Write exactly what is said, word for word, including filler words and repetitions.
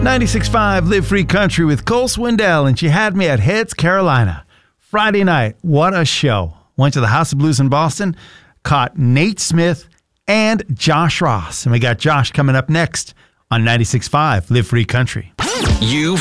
ninety-six point five Live Free Country with Cole Swindell, and she had me at Heads, Carolina. Friday night, what a show. Went to the House of Blues in Boston, caught Nate Smith and Josh Ross. And we got Josh coming up next on ninety-six point five Live Free Country. You